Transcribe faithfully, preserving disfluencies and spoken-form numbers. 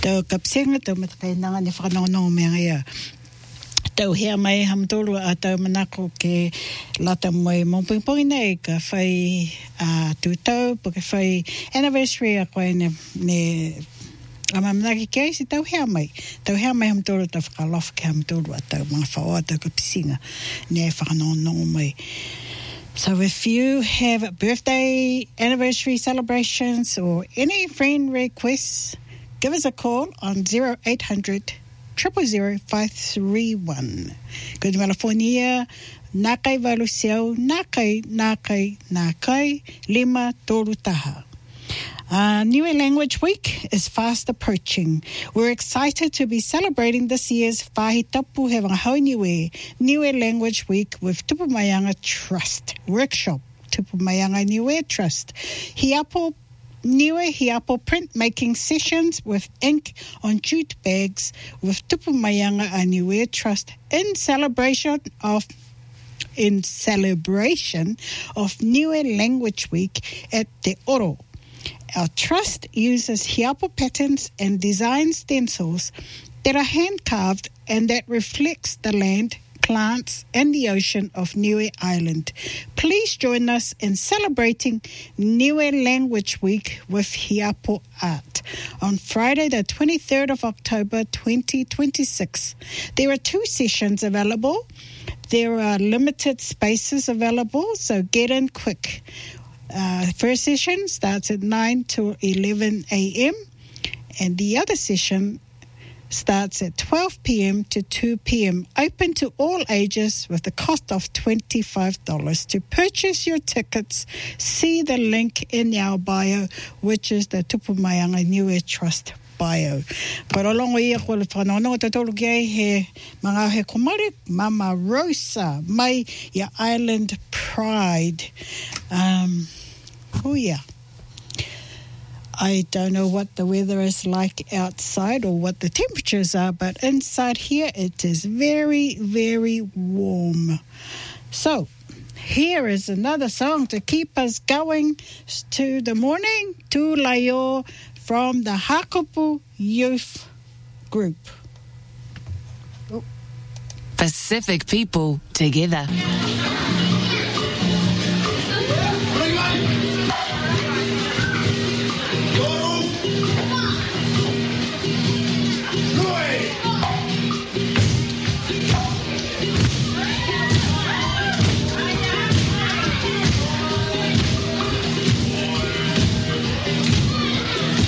Tau kapsenga tau matakainanga ni whakanongo mea ia. Tau hea mai hamtolu a tau manako ke lata mai mōpingpongi nei ka whai uh, tūtau pa ka whai anniversary a koe ne, ne amamanaki kei si tau hea mai. Tau hea mai hamtolu tau whakalofa ke hamtolu a tau mga whaoa tau ka pisinga ne whakanongo mai. So if you have birthday, anniversary celebrations or any friend requests, give us a call on zero eight hundred, zero zero zero, five three one. Good California, Nakai Valusiao, Nakai, Nakai, Nakai, Lima, Toru Taha. Uh, Niue Language Week is fast approaching. We're excited to be celebrating this year's Whahi Tapu He Wangahau Niue Niue Language Week with Tupumayanga Trust Workshop. Tupumayanga Niue Trust. Hiapo Niue Hiapo printmaking sessions with ink on jute bags with Tupumayanga a Niue Trust in celebration of in celebration of Niue Language Week at Te Oro. Our trust uses hiapo patterns and design stencils that are hand-carved and that reflects the land, plants, and the ocean of Niue Island. Please join us in celebrating Niue Language Week with hiapo art on Friday, the twenty-third of October, twenty twenty-six. There are two sessions available. There are limited spaces available, so get in quick. Uh, first session starts at nine to eleven a.m. and the other session starts at twelve p.m. to two p.m. Open to all ages with the cost of twenty-five dollars. To purchase your tickets, see the link in our bio, which is the Tupumayanga Niue Trust bio. Pero longo ia ko le whanono te tolu kei he mga he komare Mama Rosa mai ia Island Pride. Um, oh yeah. I don't know what the weather is like outside or what the temperatures are, but inside here it is very, very warm. So here is another song to keep us going to the morning. Tu Laio from the Hakupu Youth Group. Pacific people together.